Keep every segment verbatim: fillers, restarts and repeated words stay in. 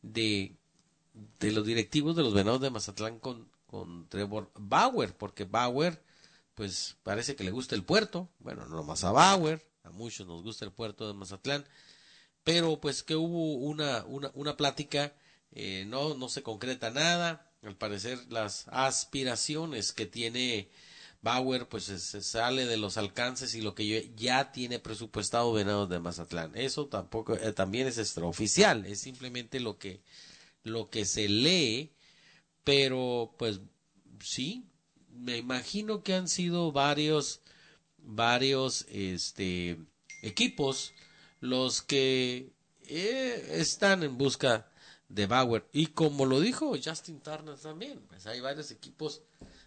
de, de los directivos de los Venados de Mazatlán con, con Trevor Bauer, porque Bauer, pues parece que le gusta el puerto, bueno, no nomás a Bauer, a muchos nos gusta el puerto de Mazatlán, pero pues que hubo una, una, una plática, eh, no, no se concreta nada, al parecer las aspiraciones que tiene Bauer pues se, se sale de los alcances y lo que yo, ya tiene presupuestado Venados de Mazatlán. Eso tampoco, eh, también es extraoficial, es simplemente lo que, lo que se lee, pero pues sí, me imagino que han sido varios, varios, este, equipos los que eh, están en busca de Bauer. Y como lo dijo Justin Turner también, pues hay varios equipos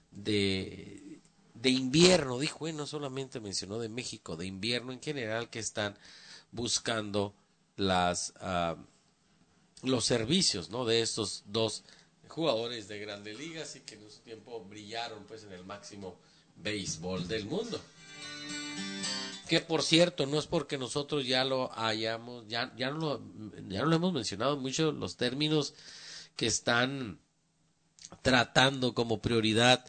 de, de invierno, dijo, eh, no solamente mencionó de México, de invierno en general que están buscando las uh, los servicios, ¿no?, de estos dos jugadores de Grandes Ligas y que en su tiempo brillaron pues en el máximo béisbol del mundo. Que por cierto, no es porque nosotros ya lo hayamos, ya, ya, no, lo, ya no lo hemos mencionado mucho, los términos que están tratando como prioridad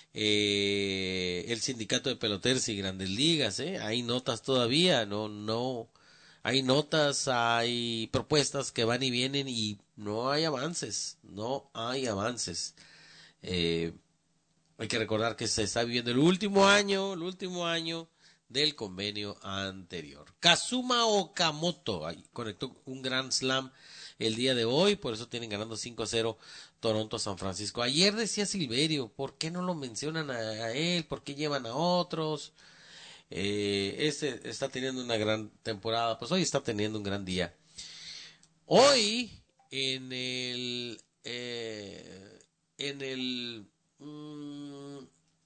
eh, el sindicato de peloteros y Grandes Ligas, ¿eh? Hay notas todavía, no, no, hay notas, hay propuestas que van y vienen y no hay avances, no hay avances. Eh, hay que recordar que se está viviendo el último año, el último año del convenio anterior. Kazuma Okamoto ahí conectó un Grand Slam el día de hoy, por eso tienen ganando cinco a cero Toronto a San Francisco. Ayer decía Silverio, ¿por qué no lo mencionan a él? ¿Por qué llevan a otros? Eh, este está teniendo una gran temporada, pues hoy está teniendo un gran día. Hoy en el eh, en el mmm,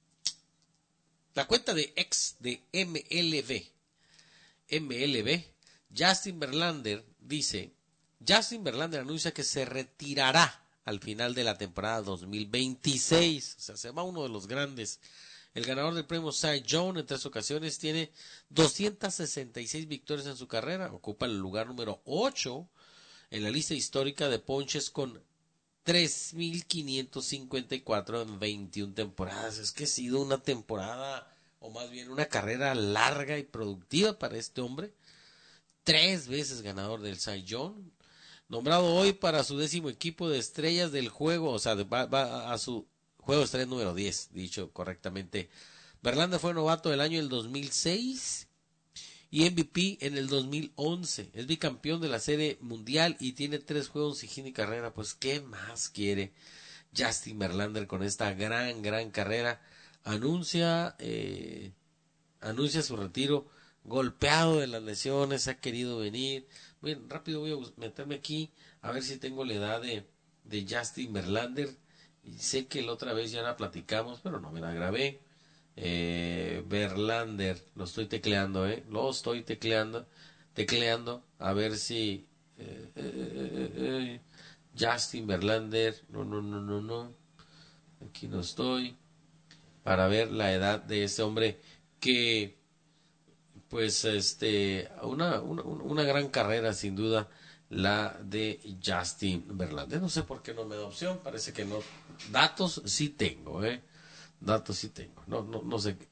la cuenta de ex de M L B, M L B, Justin Verlander dice, Justin Verlander anuncia que se retirará al final de la temporada dos mil veintiséis, o sea, se va uno de los grandes. El ganador del premio Cy Young en tres ocasiones tiene doscientas sesenta y seis victorias en su carrera, ocupa el lugar número ocho en la lista histórica de ponches con tres mil quinientos cincuenta y cuatro en veintiuna temporadas. Es que ha sido una temporada, o más bien una carrera larga y productiva para este hombre. Tres veces ganador del Cy Young. Nombrado hoy para su décimo equipo de estrellas del juego, o sea, va, va a su juego de estrellas número diez, dicho correctamente. Verlander fue novato del año del dos mil seis y M V P en el dos mil once. Es bicampeón de la Serie Mundial y tiene tres juegos sin hit ni carrera. Pues, ¿qué más quiere Justin Verlander con esta gran, gran carrera? Anuncia, eh, anuncia su retiro, golpeado de las lesiones, ha querido venir. Bien, rápido voy a meterme aquí a ver si tengo la edad de, de Justin Verlander. Y sé que la otra vez ya la platicamos, pero no me la grabé. Eh, Verlander, lo estoy tecleando, eh, lo estoy tecleando, tecleando, a ver si eh, eh, eh, Justin Verlander, no, no, no, no, no, aquí no estoy, para ver la edad de ese hombre que, pues, este, una, una, una gran carrera sin duda, la de Justin Verlander. No sé por qué no me da opción, parece que no, datos sí tengo, eh. Datos sí tengo, no, no, no sé